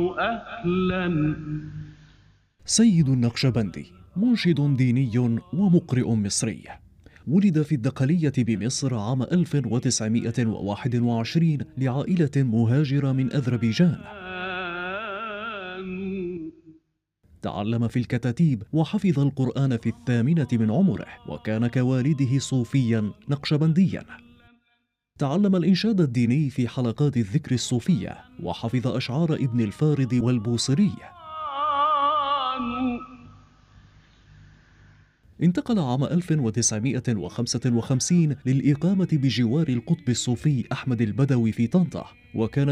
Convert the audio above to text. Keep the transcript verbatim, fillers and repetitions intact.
أهلا. سيد النقشبندي منشد ديني ومقرئ مصري، ولد في الدقهلية بمصر عام ألف وتسعمائة وواحد وعشرين لعائلة مهاجرة من أذربيجان. تعلم في الكتاتيب وحفظ القرآن في الثامنة من عمره، وكان كوالده صوفيا نقشبنديا. تعلم الإنشاد الديني في حلقات الذكر الصوفية، وحفظ أشعار ابن الفارض والبوصيري. انتقل عام ألف وتسعمائة وخمسة وخمسين للإقامة بجوار القطب الصوفي أحمد البدوي في طنطا، وكان